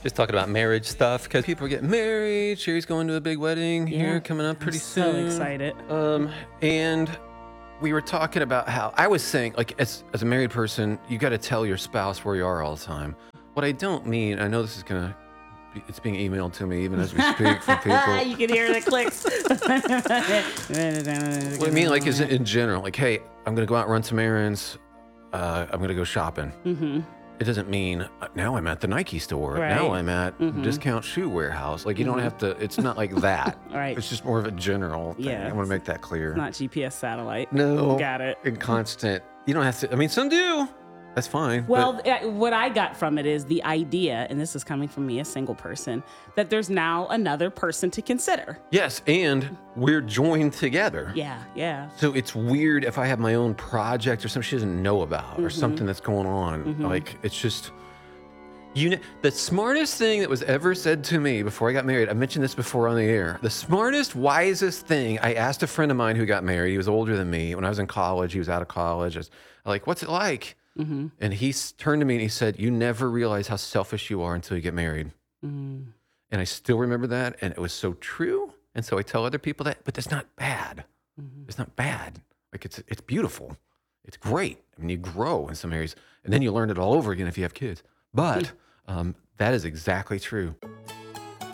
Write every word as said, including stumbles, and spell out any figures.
Just talking about marriage stuff because people are getting married. Sherry's going to a big wedding Yeah, here coming up pretty I'm soon. so excited. Um, and we were talking about how I was saying, like, as, as a married person, you got to tell your spouse where you are all the time. What I don't mean, I know this is gonna, be, it's being emailed to me even as we speak from people. You can hear the clicks. What I mean, like, is in general, like, hey, I'm gonna go out and run some errands. Uh, I'm gonna go shopping. Mm-hmm. It doesn't mean uh, now I'm at the Nike store. Right. Now I'm at Mhm. Discount Shoe Warehouse. Like, you don't have to, it's not like that. Right. It's just more of a general thing. Yeah. I want to make that clear. Not G P S satellite. No. Got it. And constant. You don't have to, I mean, some do. That's fine. Well, but, uh, what I got from it is the idea, and this is coming from me, a single person, that there's now another person to consider. yes, and we're joined together. Yeah, yeah. So it's weird if I have my own project or something she doesn't know about or Mhm. something that's going on. Mhm. Like, it's just, you know, the smartest thing that was ever said to me before I got married, I mentioned this before on the air. The smartest, wisest thing, I asked a friend of mine who got married. He was older than me. When I was in college, he was out of college. I was like, what's it like? Mm-hmm. And he s- turned to me and he said, you never realize how selfish you are until you get married. Mm. And I still remember that. And it was so true. And so I tell other people that, but that's not bad. Mm-hmm. It's not bad. Like, it's it's beautiful. It's great. I mean, you grow in some areas, and then you learn it all over again if you have kids. But um, that is exactly true.